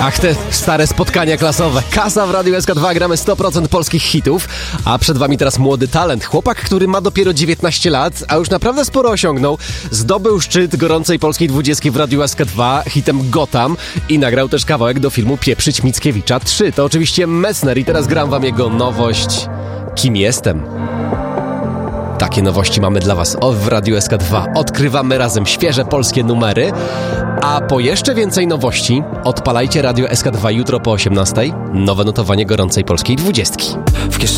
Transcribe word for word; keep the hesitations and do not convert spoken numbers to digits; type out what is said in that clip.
Ach, te stare spotkania klasowe. Kasa w Radiu S K dwa, gramy sto procent polskich hitów, a przed wami teraz młody talent. Chłopak, który ma dopiero dziewiętnaście lat, a już naprawdę sporo osiągnął. Zdobył szczyt gorącej polskiej dwudziestki w Radiu S K dwa hitem Gotham i nagrał też kawałek do filmu Pieprzyć Mickiewicza trzy. To oczywiście Messner i teraz gram wam jego nowość Kim jestem. Takie nowości mamy dla was w Radiu S K dwa. Odkrywamy razem świeże polskie numery, a po jeszcze więcej nowości odpalajcie Radio S K dwa jutro po osiemnastej. Nowe notowanie gorącej polskiej dwudziestki.